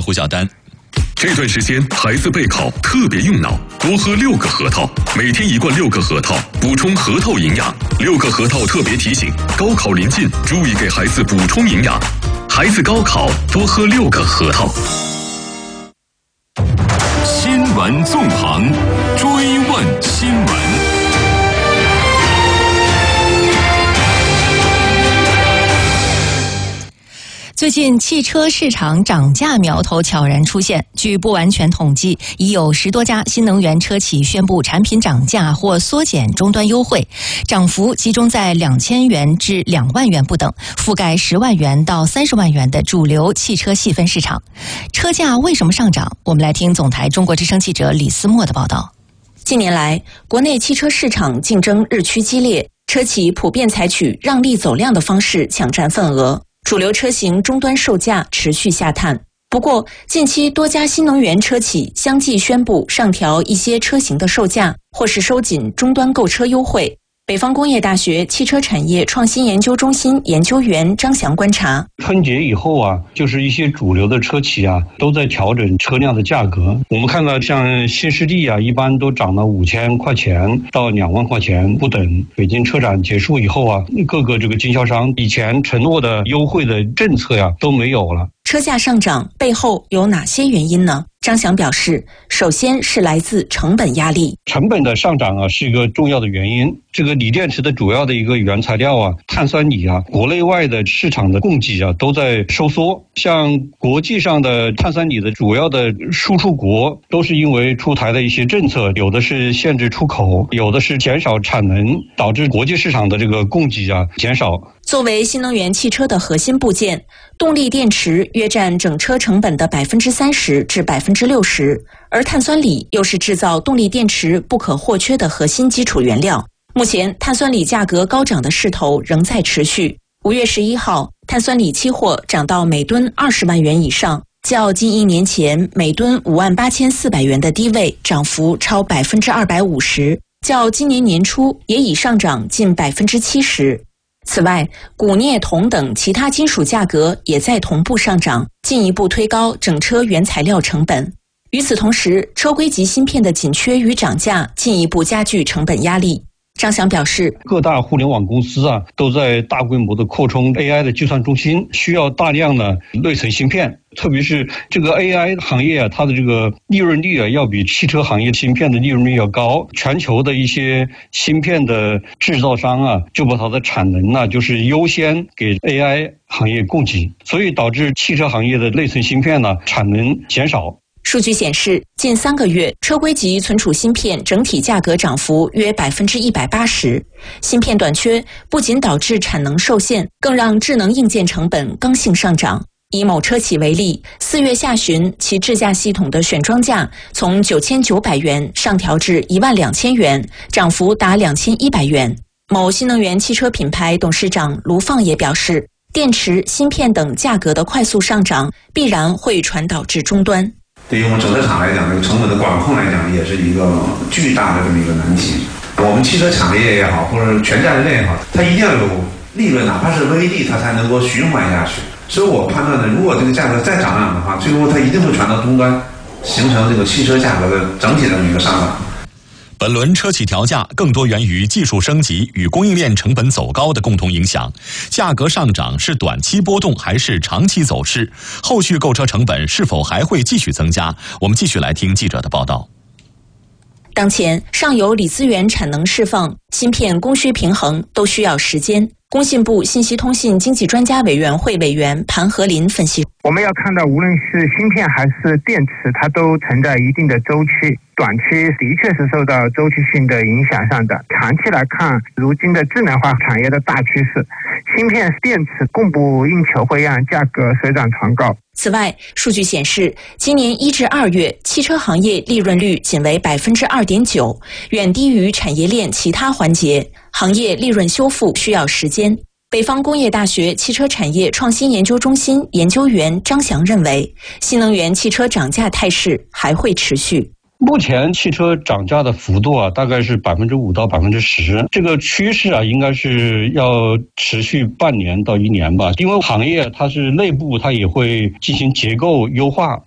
胡晓丹。 这段时间孩子备考特别用脑，多喝6个核桃，每天1罐6个核桃，补充核桃营养。6个核桃特别提醒：高考临近，注意给孩子补充营养。孩子高考多喝6个核桃。 新闻纵横，追问新闻。 最近汽车市场涨价苗头悄然出现，据不完全统计，已有10多家新能源车企宣布产品涨价或缩减终端优惠，涨幅集中在2000元至2万元不等，覆盖10万元到30万元的主流汽车细分市场。车价为什么上涨？我们来听总台中国之声记者李思墨的报道。 近年来，国内汽车市场竞争日趋激烈，车企普遍采取让利走量的方式抢占份额。主流车型终端售价持续下探，不过近期多家新能源车企相继宣布上调一些车型的售价，或是收紧终端购车优惠。北方工业大学汽车产业创新研究中心研究员张翔观察， 春节以后啊，就是一些主流的车企啊都在调整车辆的价格。我们看到像新势力啊，一般都涨了5000块钱到2万块钱不等。北京车展结束以后啊，各个这个经销商以前承诺的优惠的政策呀都没有了。 车价上涨背后有哪些原因呢？张翔表示，首先是来自成本压力。 成本的上涨啊是一个重要的原因。这个锂电池的主要的一个原材料啊，碳酸锂啊，国内外的市场的供给啊都在收缩。像国际上的碳酸锂的主要的输出国，都是因为出台的一些政策，有的是限制出口，有的是减少产能，导致国际市场的这个供给啊减少。 作为新能源汽车的核心部件，动力电池约占整车成本的30%至60%，而碳酸锂又是制造动力电池不可或缺的核心基础原料。目前碳酸锂价格高涨的势头仍在持续。5月11号，碳酸锂期货涨到每吨20万元以上，较近1年前每吨58400元的低位涨幅超250%，较今年年初也已上涨近70%。此外，钴、镍、铜等其他金属价格也在同步上涨，进一步推高整车原材料成本。与此同时，车规级芯片的紧缺与涨价进一步加剧成本压力。张翔表示， 各大互联网公司啊都在大规模的扩充 AI 的计算中心，需要大量的内存芯片，特别是这个 AI 行业啊，它的这个利润率啊要比汽车行业芯片的利润率要高。全球的一些芯片的制造商啊，就把它的产能啊就是优先给 AI 行业供给，所以导致汽车行业的内存芯片呢产能减少。 数据显示，近3个月车规级存储芯片整体价格涨幅约180%。芯片短缺不仅导致产能受限，更让智能硬件成本刚性上涨。以某车企为例，4月下旬其智驾系统的选装价从9900元上调至12000元，涨幅达2100元。某新能源汽车品牌董事长卢放也表示，电池、芯片等价格的快速上涨，必然会传导至终端。 对于我们整车厂来讲，这个成本的管控来讲，也是一个巨大的这么一个难题。我们汽车产业也好，或者全价值链也好，它一定要有利润，哪怕是微利，它才能够循环下去。所以我判断呢，如果这个价格再涨涨的话，最后它一定会传到终端，形成这个汽车价格的整体的一个上涨。 本轮车企调价更多源于技术升级与供应链成本走高的共同影响。价格上涨是短期波动还是长期走势？后续购车成本是否还会继续增加？我们继续来听记者的报道。 当前，上游锂资源产能释放、芯片供需平衡都需要时间。工信部信息通信经济专家委员会委员盘和林分析， 我们要看到无论是芯片还是电池，它都存在一定的周期，短期的确是受到周期性的影响上的。长期来看，如今的智能化产业的大趋势，芯片、电池供不应求，会让价格水涨船高。 此外，数据显示，今年1至2月，汽车行业利润率仅为2.9%，远低于产业链其他环节。行业利润修复需要时间。北方工业大学汽车产业创新研究中心研究员张翔认为，新能源汽车涨价态势还会持续。 目前汽车涨价的幅度啊，大概是5%到10%，这个趋势啊，应该是要持续半年到1年吧。因为行业它是内部它也会进行结构优化，